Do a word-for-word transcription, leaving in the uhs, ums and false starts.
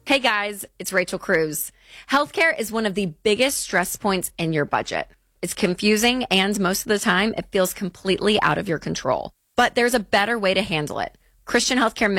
Hey guys, it's Rachel Cruz. Healthcare is one of the biggest stress points in your budget. It's confusing and most of the time it feels completely out of your control. But there's a better way to handle it. Christian Healthcare